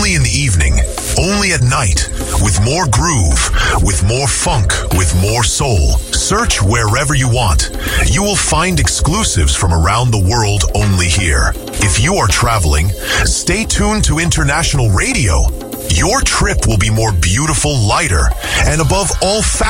only in the evening, only at night, with more groove, with more funk, with more soul. Search wherever you want. You will find exclusives from around the world only here. If you are traveling, stay tuned to International Radio. Your trip will be more beautiful, lighter, and above all